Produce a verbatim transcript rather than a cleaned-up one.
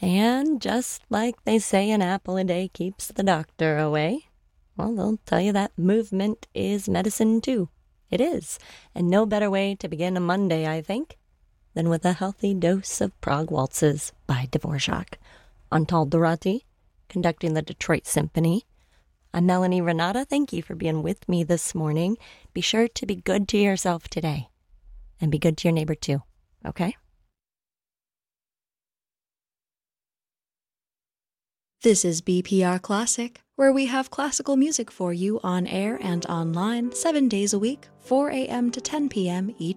And just like they say an apple a day keeps the doctor away, well, they'll tell you that movement is medicine too. It is, and no better way to begin a Monday, I think, than with a healthy dose of Prague Waltzes by Dvorak. Antal Dorati, conducting the Detroit Symphony. I'm Melanie Renata. Thank you for being with me this morning. Be sure to be good to yourself today, and be good to your neighbor too, okay? This is B P R Classic, where we have classical music for you on air and online seven days a week, four a.m. to ten p.m. each